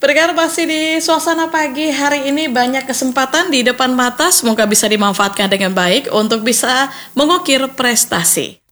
Pendengar, masih di suasana pagi hari ini, banyak kesempatan di depan mata, semoga bisa dimanfaatkan dengan baik untuk bisa mengukir prestasi.